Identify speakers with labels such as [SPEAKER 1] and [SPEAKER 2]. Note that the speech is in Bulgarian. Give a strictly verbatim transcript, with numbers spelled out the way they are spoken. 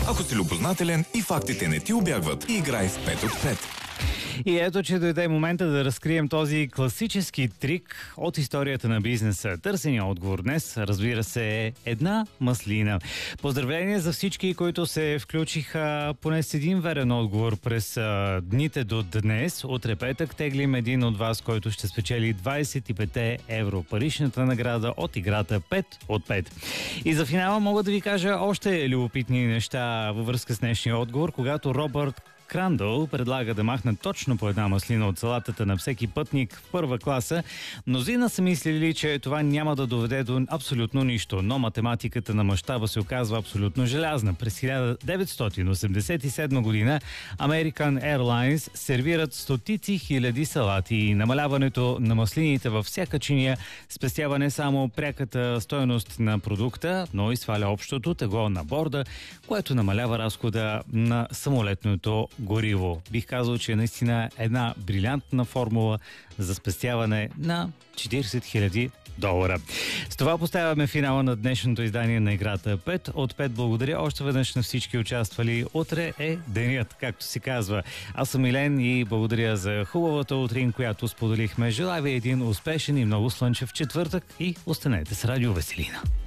[SPEAKER 1] Ако си любознателен и фактите не ти убягват, играй в пет от пет.
[SPEAKER 2] И ето, че дойде момента да разкрием този класически трик от историята на бизнеса. Търсения отговор днес, разбира се, е една маслина. Поздравления за всички, които се включиха поне с един верен отговор през а, дните до днес. Утре петък теглим един от вас, който ще спечели двадесет и пет евро. Паричната награда от играта пет от пет. И за финала мога да ви кажа още любопитни неща във връзка с днешния отговор, когато Робърт Крандъл предлага да махнат точно по една маслина от салатата на всеки пътник в първа класа. Мнозина са мислили, че това няма да доведе до абсолютно нищо, но математиката на мащаба се оказва абсолютно желязна. През хиляда деветстотин осемдесет и седма година American Airlines сервират стотици хиляди салати и намаляването на маслините във всяка чиния спестява не само пряката стойност на продукта, но и сваля общото тегло на борда, което намалява разхода на самолетното гориво. Бих казал, че е наистина една брилянтна формула за спестяване на четиридесет хиляди долара. С това поставяме финала на днешното издание на играта пет от пет. Благодаря още веднъж на всички участвали. Утре е денят, както се казва. Аз съм Илен и благодаря за хубавата утрин, която споделихме. Желая ви един успешен и много слънчев четвъртък и останете с Радио Веселина.